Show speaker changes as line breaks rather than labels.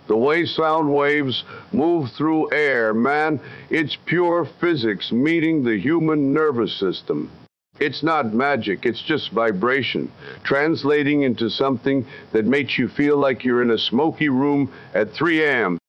The way sound waves move through air, man, it's pure physics meeting the human nervous system. It's not magic, it's just vibration, translating into something that makes you feel like you're in a smoky room at 3 a.m.